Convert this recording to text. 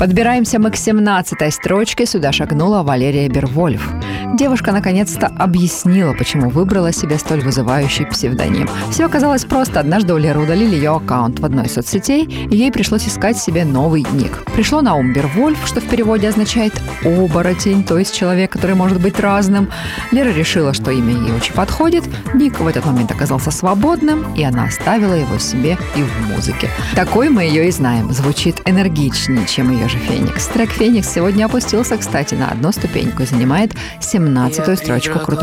Подбираемся мы к 17-й строчке. Сюда шагнула Валерия Бервольф. Девушка наконец-то объяснила, почему выбрала себе столь вызывающий псевдоним. Все оказалось просто. Однажды у Леры удалили ее аккаунт в одной из соцсетей, и ей пришлось искать себе новый ник. Пришло на ум Бервольф, что в переводе означает «оборотень», то есть человек, который может быть разным. Лера решила, что имя ей очень подходит. Ник в этот момент оказался свободным, и она оставила его себе и в музыке. Такой мы ее и знаем. Звучит энергичнее, чем ее же «Феникс». Трек «Феникс» сегодня опустился, кстати, на одну ступеньку и занимает 17-ю строчку крутой